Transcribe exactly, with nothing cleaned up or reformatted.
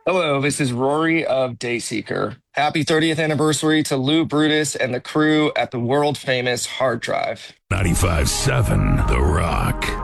Hello, this is Rory of Dayseeker. Happy thirtieth anniversary to Lou Brutus and the crew at the world famous Hard Drive. ninety-five seven The Rock.